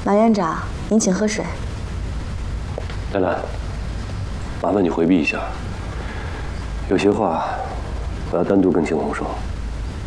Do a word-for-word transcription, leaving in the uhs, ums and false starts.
马院长，您请喝水。 兰兰，麻烦你回避一下，有些话我要单独跟青红说。